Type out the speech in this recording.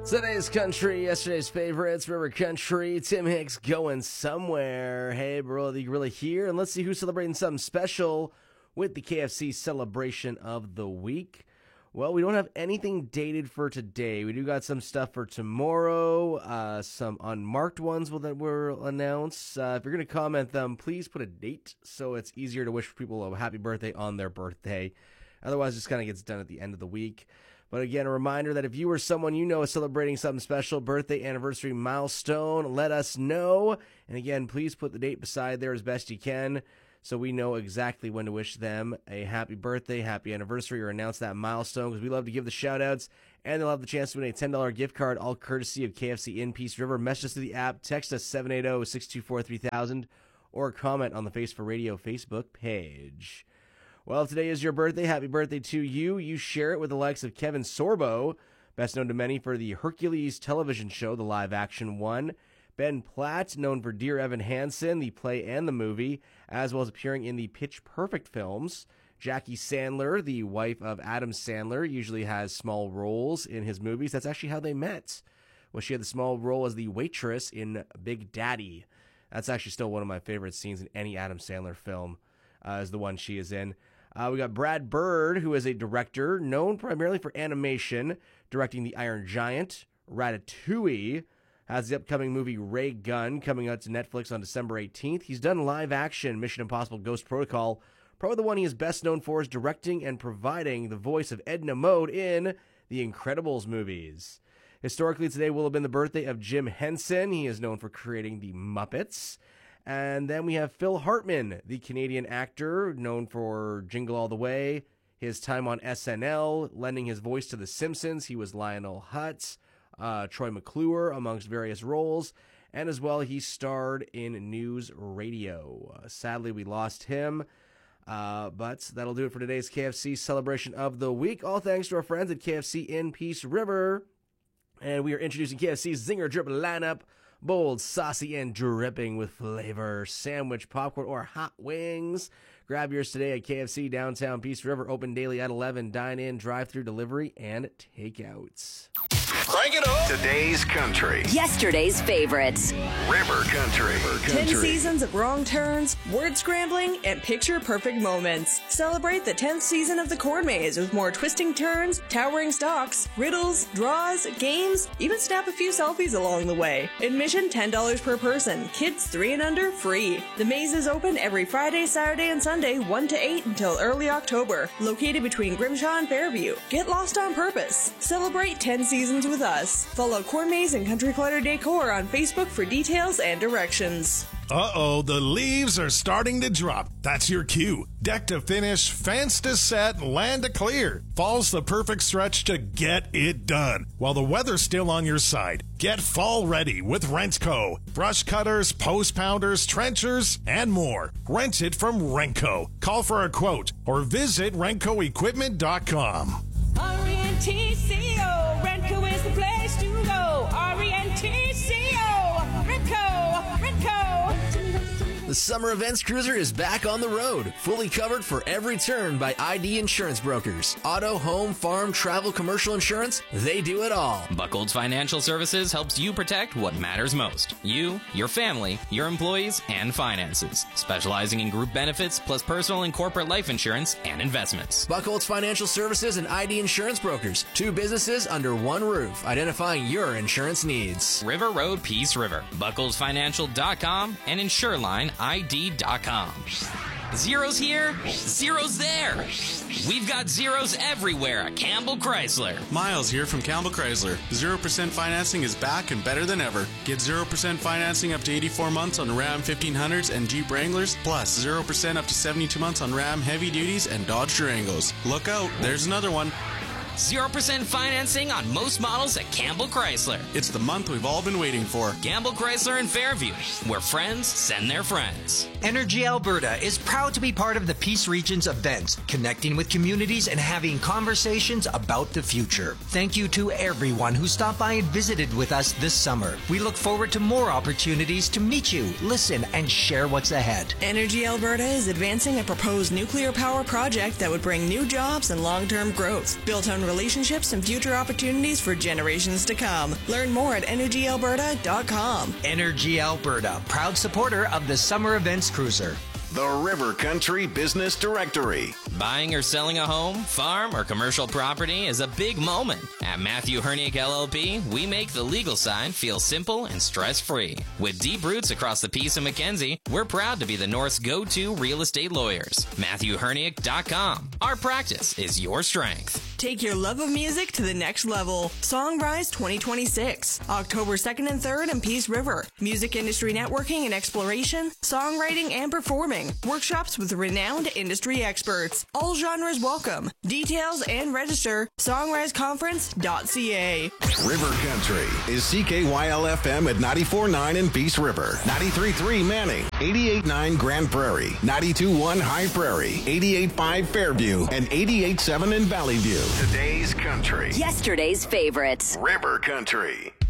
Today's country, yesterday's favorites, River Country, Tim Hicks going somewhere. Hey, bro, you're really here, and let's see who's celebrating something special with the KFC celebration of the week. Well, we don't have anything dated for today. We do got some stuff for tomorrow, some unmarked ones that will announce. If you're going to comment them, please put a date so it's easier to wish people a happy birthday on their birthday. Otherwise, it just kind of gets done at the end of the week. But again, a reminder that if you or someone you know is celebrating something special, birthday, anniversary, milestone, let us know. And again, please put the date beside there as best you can so we know exactly when to wish them a happy birthday, happy anniversary, or announce that milestone, because we love to give the shout-outs, and they'll have the chance to win a $10 gift card, all courtesy of KFC in Peace River. Message us through the app, text us 780-624-3000, or comment on the Face for Radio Facebook page. Well, if today is your birthday, happy birthday to you. You share it with the likes of Kevin Sorbo, best known to many for the Hercules television show, the live-action one. Ben Platt, known for Dear Evan Hansen, the play and the movie, as well as appearing in the Pitch Perfect films. Jackie Sandler, the wife of Adam Sandler, usually has small roles in his movies. That's actually how they met. Well, she had the small role as the waitress in Big Daddy. That's actually still one of my favorite scenes in any Adam Sandler film, is the one she is in. We got Brad Bird, who is a director known primarily for animation, directing The Iron Giant, Ratatouille, has the upcoming movie Ray Gun coming out to Netflix on December 18th. He's done live action Mission Impossible Ghost Protocol. Probably the one he is best known for is directing and providing the voice of Edna Mode in the Incredibles movies. Historically, today will have been the birthday of Jim Henson. He is known for creating the Muppets. And then we have Phil Hartman, the Canadian actor known for Jingle All the Way, his time on SNL, lending his voice to The Simpsons. He was Lionel Hutz, Troy McClure, amongst various roles. And as well, he starred in News Radio. Sadly, we lost him. But that'll do it for today's KFC celebration of the week. All thanks to our friends at KFC in Peace River. And we are introducing KFC's Zinger Drip lineup. Bold, saucy, and dripping with flavor. Sandwich, popcorn, or hot wings. Grab yours today at KFC downtown Peace River. Open daily at 11. Dine in, drive-through delivery, and takeouts. Crank it up. Today's country. Yesterday's favorites. River Country. 10 seasons of wrong turns, word scrambling, and picture-perfect moments. Celebrate the 10th season of The Corn Maze with more twisting turns, towering stalks, riddles, draws, games, even snap a few selfies along the way. Admission $10 per person. Kids 3 and under free. The maze is open every Friday, Saturday, and Sunday 1 to 8 until early October. Located between Grimshaw and Fairview. Get lost on purpose. Celebrate 10 seasons with us. Follow Corn Maze and Country Clutter Decor on Facebook for details and directions. Uh-oh, the leaves are starting to drop. That's your cue. Deck to finish, fence to set, land to clear. Fall's the perfect stretch to get it done. While the weather's still on your side, get fall ready with Rentco. Brush cutters, post pounders, trenchers, and more. Rent it from Renco. Call for a quote or visit RencoEquipment.com. RENTCO, Renco is the place to go. RENTCO, Renco. The Summer Events Cruiser is back on the road, fully covered for every turn by ID Insurance Brokers. Auto, home, farm, travel, commercial insurance, they do it all. Buchholz Financial Services helps you protect what matters most. You, your family, your employees, and finances. Specializing in group benefits, plus personal and corporate life insurance and investments. Buchholz Financial Services and ID Insurance Brokers. 2 businesses under one roof, identifying your insurance needs. River Road, Peace River. BuchholzFinancial.com and InsureLineID.com. Zeros here, zeros there. We've got zeros everywhere at Campbell Chrysler. Miles here from Campbell Chrysler. 0% financing is back and better than ever. Get 0% financing up to 84 months on Ram 1500s and Jeep Wranglers, plus 0% up to 72 months on Ram Heavy Duties and Dodge Durangos. Look out, there's another one. 0% financing on most models at Campbell Chrysler. It's the month we've all been waiting for. Campbell Chrysler in Fairview, where friends send their friends. Energy Alberta is proud to be part of the Peace Region's events, connecting with communities and having conversations about the future. Thank you to everyone who stopped by and visited with us this summer. We look forward to more opportunities to meet you, listen, and share what's ahead. Energy Alberta is advancing a proposed nuclear power project that would bring new jobs and long-term growth. Built on on relationships and future opportunities for generations to come. Learn more at energyalberta.com. Energy Alberta, proud supporter of the Summer Events Cruiser. The River Country Business Directory. Buying or selling a home, farm, or commercial property is a big moment. At Matthew Herniak LLP, we make the legal side feel simple and stress-free. With deep roots across the Peace and Mackenzie, we're proud to be the North's go-to real estate lawyers. MatthewHerniak.com. Our practice is your strength. Take your love of music to the next level. Songrise 2026, October 2nd and 3rd in Peace River. Music industry networking and exploration, songwriting and performing. Workshops with renowned industry experts. All genres welcome. Details and register, songriseconference.ca. River Country is CKYL-FM at 94.9 in Peace River, 93.3 Manning, 88.9 Grand Prairie, 92.1 High Prairie, 88.5 Fairview, and 88.7 in Valley View. Today's Country. Yesterday's favorites. River Country.